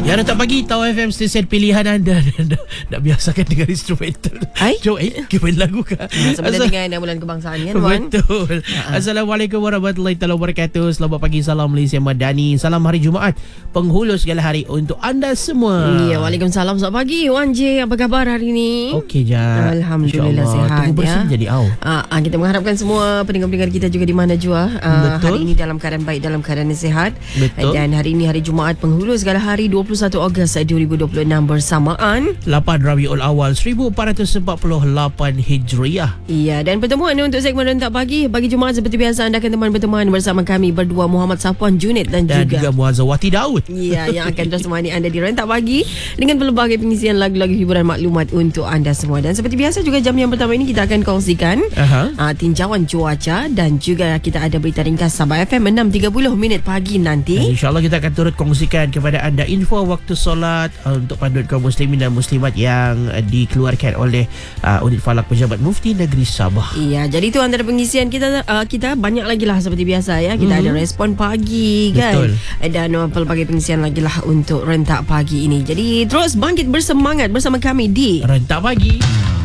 Ya, tak pagi Tahu FM stesen pilihan anda. Nak biasakan dengan instrumental. Jom kita lagu kan. Sama dengan bulan kebangsaan kan, Wan? Betul. Assalamualaikum warahmatullahi wabarakatuh. Selamat pagi, salam Malaysia Madani. Salam hari Jumaat penghulu segala hari untuk anda semua. Ya, waalaikumsalam. Selamat pagi Wan J. Apa khabar hari ni? Okey Jan. Alhamdulillah sihat tunggu bersih ya. jadi au. Kita mengharapkan semua pendengar-pendengar kita juga di mana jua hari ini dalam keadaan baik, dalam keadaan sihat. Betul. Dan hari ini hari Jumaat penghulu segala hari 21 Ogos 2026 bersamaan 8 Rabiul Awal 1448 Hijriah. Ya, dan pertemuan untuk segmen Rentak Pagi bagi Jumaat seperti biasa anda akan berteman bersama kami berdua, Muhammad Safwan Junid dan juga Muazzawati Daud. Ya, yang akan terus menemani anda di Rentak Pagi dengan pelbagai pengisian lagu-lagu hiburan maklumat untuk anda semua. Dan seperti biasa juga jam yang pertama ini kita akan kongsikan tinjauan cuaca dan juga kita ada berita ringkas Sabah FM 6.30 minit pagi nanti. InsyaAllah kita akan turut kongsikan kepada anda info waktu solat untuk panduan kaum muslimin dan muslimat yang dikeluarkan oleh Unit Falak Pejabat Mufti Negeri Sabah. Iya, jadi itu antara pengisian kita. Kita banyak lagi lah seperti biasa ya. Kita ada respon pagi kan. Betul. Dan pelbagai pengisian lagi lah untuk Rentak Pagi ini. Jadi terus bangkit bersemangat bersama kami di Rentak Pagi.